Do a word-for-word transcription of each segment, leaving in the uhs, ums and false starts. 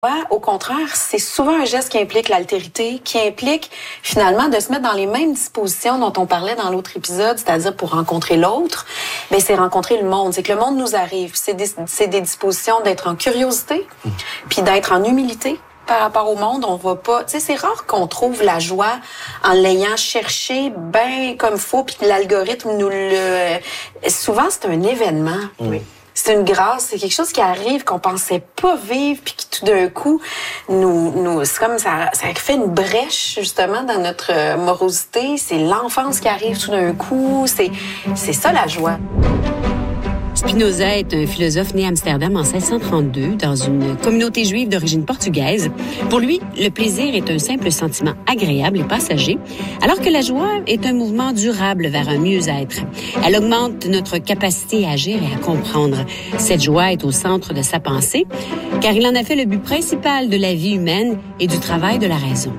Au contraire, c'est souvent un geste qui implique l'altérité, qui implique finalement de se mettre dans les mêmes dispositions dont on parlait dans l'autre épisode, c'est-à-dire pour rencontrer l'autre, mais c'est rencontrer le monde. C'est que le monde nous arrive. C'est des, c'est des dispositions d'être en curiosité, puis d'être en humilité par rapport au monde. On va pas... Tu sais, c'est rare qu'on trouve la joie en l'ayant cherché bien comme faut, puis que l'algorithme nous le... Souvent, c'est un événement. Oui. C'est une grâce, c'est quelque chose qui arrive qu'on pensait pas vivre puis qui tout d'un coup nous nous c'est comme ça ça fait une brèche justement dans notre morosité, c'est l'enfance qui arrive tout d'un coup, c'est c'est ça la joie. Spinoza est un philosophe né à Amsterdam en seize cent trente-deux dans une communauté juive d'origine portugaise. Pour lui, le plaisir est un simple sentiment agréable et passager, alors que la joie est un mouvement durable vers un mieux-être. Elle augmente notre capacité à agir et à comprendre. Cette joie est au centre de sa pensée, car il en a fait le but principal de la vie humaine et du travail de la raison.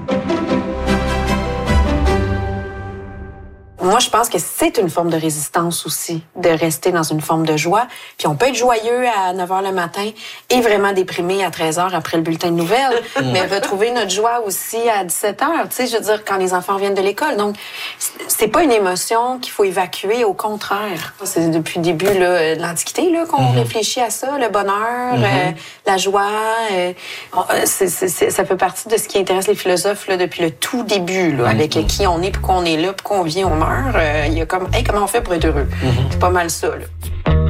Moi, je pense que c'est une forme de résistance aussi, de rester dans une forme de joie. Puis on peut être joyeux à neuf heures le matin et vraiment déprimé à treize heures après le bulletin de nouvelles, mais retrouver notre joie aussi à dix-sept heures, tu sais, je veux dire, quand les enfants viennent de l'école. Donc, c'est pas une émotion qu'il faut évacuer, au contraire. C'est depuis le début là, de l'Antiquité là, qu'on mm-hmm. réfléchit à ça, le bonheur, mm-hmm. euh, la joie. Euh, c'est, c'est, c'est, ça fait partie de ce qui intéresse les philosophes là, depuis le tout début, là, mm-hmm. avec qui on est, pourquoi on est là, pourquoi on vient, on meurt. Il euh, y a comme, hey, comment on fait pour être heureux? Mm-hmm. C'est pas mal ça, là.